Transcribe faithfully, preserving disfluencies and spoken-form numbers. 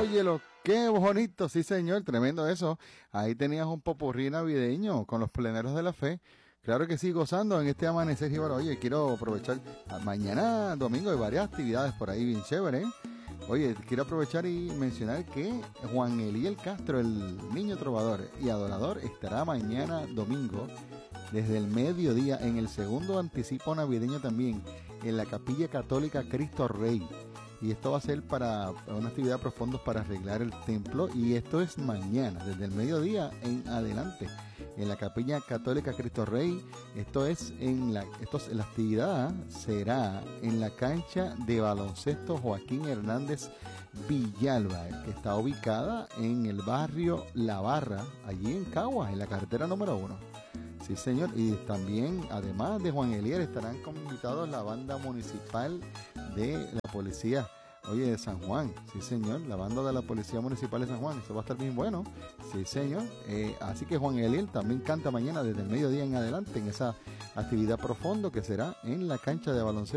Óyelo, qué bonito, sí señor, tremendo eso. Ahí tenías un popurrí navideño con los pleneros de la fe. Claro que sí, gozando en este amanecer jíbaro. Oye, quiero aprovechar, mañana domingo hay varias actividades por ahí bien chévere, ¿eh? Oye, quiero aprovechar y mencionar que Juan Eliel Castro, el niño trovador y adorador, estará mañana domingo desde el mediodía en el segundo anticipo navideño también en la Capilla Católica Cristo Rey. Y esto va a ser para una actividad por fondos para arreglar el templo. Y esto es mañana, desde el mediodía en adelante, en la Capilla Católica Cristo Rey. Esto es en la, esto es, la actividad será en la cancha de baloncesto Joaquín Hernández Villalba, que está ubicada en el barrio La Barra, allí en Caguas, en la carretera número uno. Sí, señor. Y también, además de Juan Elier, estarán invitados la banda municipal de la policía, oye, de San Juan. Sí, señor, la banda de la policía municipal de San Juan. Eso va a estar bien bueno. Sí, señor. Eh, así que Juan Eliel también canta mañana desde el mediodía en adelante en esa actividad profundo que será en la cancha de baloncesto